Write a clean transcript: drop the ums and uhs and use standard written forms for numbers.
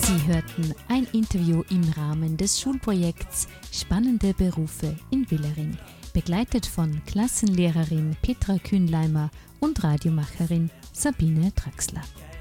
Sie hörten ein Interview im Rahmen des Schulprojekts Spannende Berufe in Willering, begleitet von Klassenlehrerin Petra Kühnleimer und Radiomacherin Sabine Draxler.